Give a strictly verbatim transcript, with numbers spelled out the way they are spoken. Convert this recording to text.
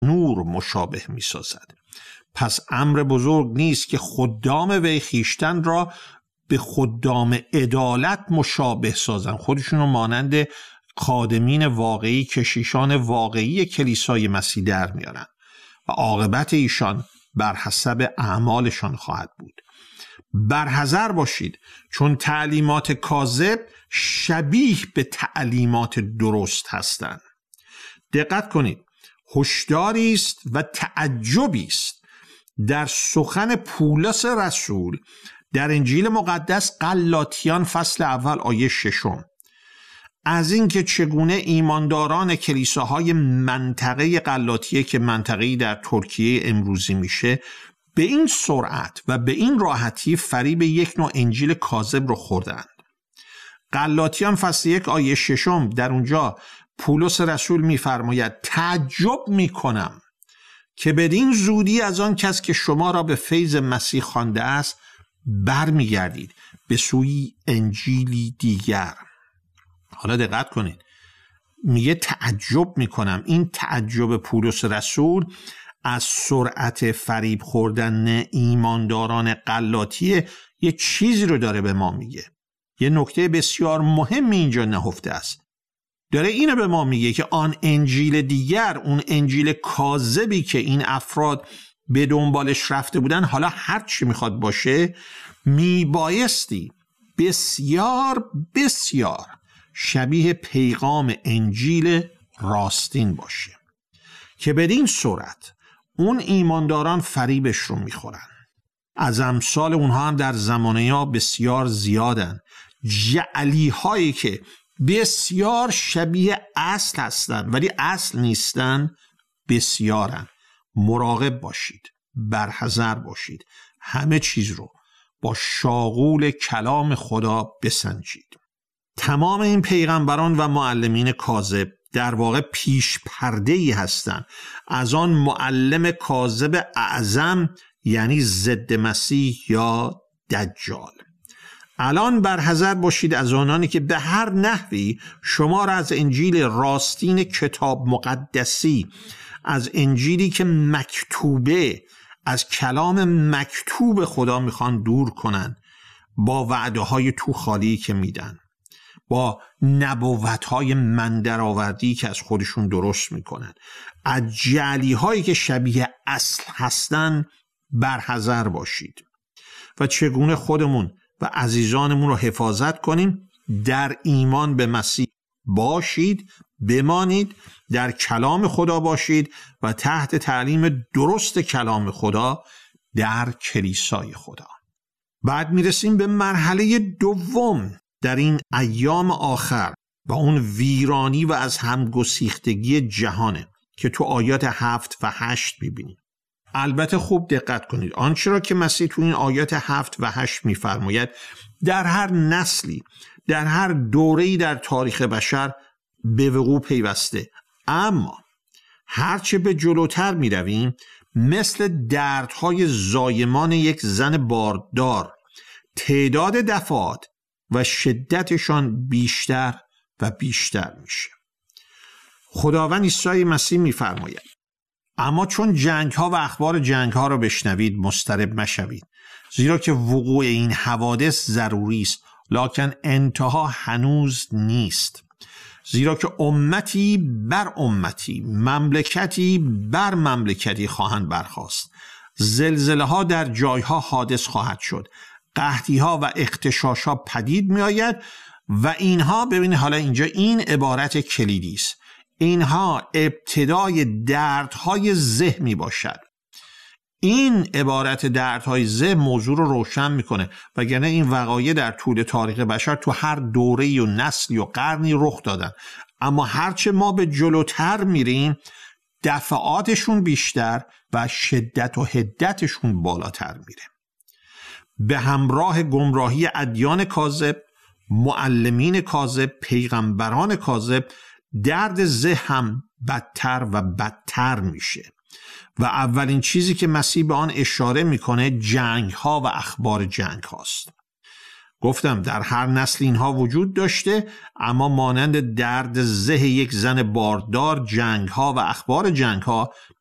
تنور مشابه می سازد. پس امر بزرگ نیست که خدام وی خیشتن را به خدام عدالت مشابه سازند، خودشون رو مانند خادمین واقعی، کشیشان واقعی کلیسای مسیح در میارن و عاقبت ایشان بر حسب اعمالشان خواهد بود. برحذر باشید، چون تعلیمات کاذب شبیه به تعلیمات درست هستند. دقت کنید، هشداری است و تعجبی است در سخن پولس رسول در انجیل مقدس غلاطیان فصل اول آیه ششم از اینکه چگونه ایمانداران کلیساهای منطقه غلاطیه که منطقه‌ای در ترکیه امروزی میشه به این سرعت و به این راحتی فریب یک نوع انجیل کاذب رو خوردند. غلاطیان فصل یک آیه ششم در اونجا پولس رسول میفرماید تعجب میکنم که بدین زودی از آن کس که شما را به فیض مسیح خوانده است برمیگردید به سوی انجیلی دیگر. حالا دقت کنید، میگه تعجب میکنم. این تعجب پولس رسول از سرعت فریب خوردن ایمانداران غلاطیه یه چیزی رو داره به ما میگه. یه نکته بسیار مهمی اینجا نهفته است. داره اینو به ما میگه که آن انجیل دیگر، اون انجیل کاذبی که این افراد به دنبالش رفته بودن، حالا هر چی میخواد باشه، میبایستی بسیار بسیار شبیه پیغام انجیل راستین باشه که بدین صورت اون ایمانداران فریبش رو میخورن. از امثال اونها هم در زمانه ها بسیار زیادن، جعلی هایی که بسیار شبیه اصل هستن ولی اصل نیستن بسیارن. مراقب باشید، برحذر باشید، همه چیز رو با شاغول کلام خدا بسنجید. تمام این پیغمبران و معلمین کاذب در واقع پیش پرده‌ای هستند از آن معلم کاذب اعظم، یعنی ضد مسیح یا دجال. الان برحذر باشید از آنانی که به هر نحوی شما را از انجیل راستین کتاب مقدسی، از انجیلی که مکتوبه، از کلام مکتوب خدا میخوان دور کنن با وعده های تو خالی که میدن، با نبوت های مندرآوردی که از خودشون درست میکنن، از جعلی هایی که شبیه اصل هستن برحذر باشید و چگونه خودمون و عزیزانمون رو حفاظت کنیم. در ایمان به مسیح باشید، بمانید، در کلام خدا باشید و تحت تعلیم درست کلام خدا در کلیسای خدا. بعد میرسیم به مرحله دوم در این ایام آخر و اون ویرانی و از هم گسیختگی جهانه که تو آیات هفت و هشت میبینید. البته خوب دقت کنید، آنچه را که مسیح تو این آیات هفت و هشت میفرماید در هر نسلی، در هر دوره‌ای در تاریخ بشر به وقوع پیوسته. اما هرچه به جلوتر می رویم مثل دردهای زایمان یک زن باردار تعداد دفعات و شدتشان بیشتر و بیشتر میشه. خداوند عیسی مسیح می فرماید اما چون جنگ ها و اخبار جنگ ها را بشنوید مضطرب مشوید، زیرا که وقوع این حوادث ضروری است لکن انتها هنوز نیست. زیرا که امتی بر امتی، مملکتی بر مملکتی خواهند برخاست. زلزله ها در جایها حادث خواهد شد، قحطی ها و اغتشاش ها پدید می آید و اینها، ببینید حالا اینجا این عبارت کلیدی است، اینها ابتدای دردهای زه می باشد. این عبارت دردهای زه موضوع رو روشن میکنه، وگرنه این وقایع در طول تاریخ بشر تو هر دوره‌ای و نسلی و قرنی رخ دادن، اما هرچه ما به جلوتر میریم دفعاتشون بیشتر و شدت و حدتشون بالاتر میره. به همراه گمراهی ادیان کاذب، معلمین کاذب، پیغمبران کاذب، درد زه هم بدتر و بدتر میشه و اولین چیزی که مسیح به آن اشاره میکنه جنگ ها و اخبار جنگ هاست. گفتم در هر نسل اینها وجود داشته، اما مانند درد زه یک زن باردار جنگ ها و اخبار جنگ ها